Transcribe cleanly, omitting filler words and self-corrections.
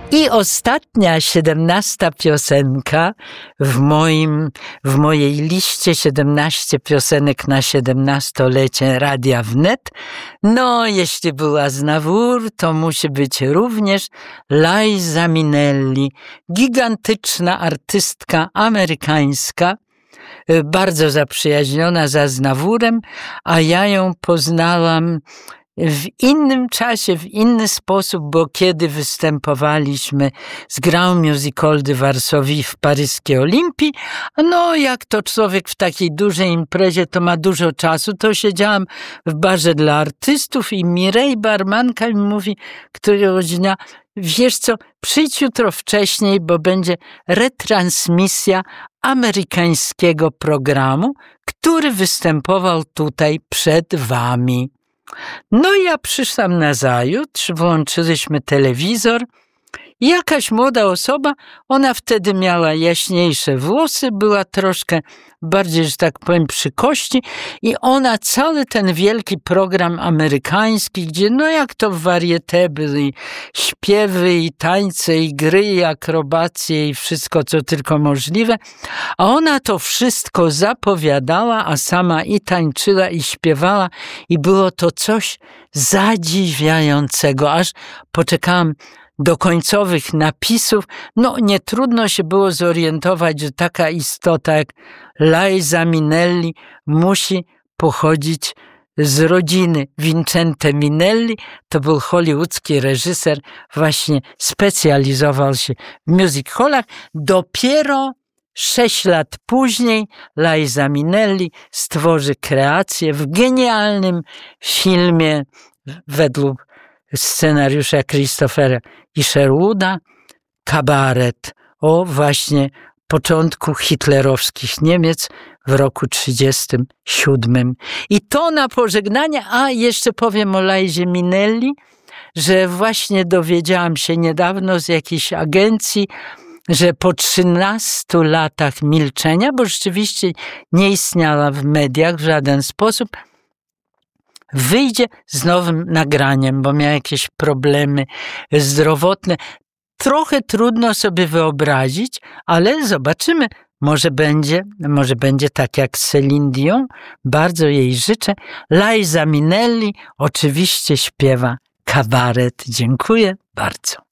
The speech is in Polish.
I ostatnia, 17. piosenka w mojej liście 17 piosenek na 17-lecie Radia Wnet. No, jeśli była z Navour, to musi być również Liza Minnelli, gigantyczna artystka amerykańska, bardzo zaprzyjaźniona z Aznavourem, a ja ją poznałam w innym czasie, w inny sposób, bo kiedy występowaliśmy z Grand Music Hall de Varsovie w paryskiej Olimpii, no jak to człowiek w takiej dużej imprezie to ma dużo czasu, to siedziałam w barze dla artystów i Mireille, barmanka, mi mówi któregoś dnia: wiesz co, przyjdź jutro wcześniej, bo będzie retransmisja amerykańskiego programu, który występował tutaj przed wami. No i ja przyszłam nazajutrz, włączyliśmy telewizor i jakaś młoda osoba, ona wtedy miała jaśniejsze włosy, była troszkę bardziej, że tak powiem, przy kości i ona cały ten wielki program amerykański, gdzie no jak to w varieté były śpiewy i tańce i gry i akrobacje i wszystko co tylko możliwe, a ona to wszystko zapowiadała, a sama i tańczyła i śpiewała i było to coś zadziwiającego, aż poczekałam do końcowych napisów. No nie trudno się było zorientować, że taka istota jak Liza Minnelli musi pochodzić z rodziny Vincente Minnelli. To był hollywoodzki reżyser, właśnie specjalizował się w music hallach. Dopiero 6 lat później Liza Minnelli stworzy kreację w genialnym filmie według scenariusza Christophera i Sherwooda, Kabaret, o właśnie początku hitlerowskich Niemiec w roku 1937. I to na pożegnanie, a jeszcze powiem o Lizie Minnelli, że właśnie dowiedziałam się niedawno z jakiejś agencji, że po 13 latach milczenia, bo rzeczywiście nie istniała w mediach w żaden sposób, wyjdzie z nowym nagraniem, bo miała jakieś problemy zdrowotne. Trochę trudno sobie wyobrazić, ale zobaczymy. Może będzie tak jak Celine Dion. Bardzo jej życzę. Liza Minnelli oczywiście śpiewa Kabaret. Dziękuję bardzo.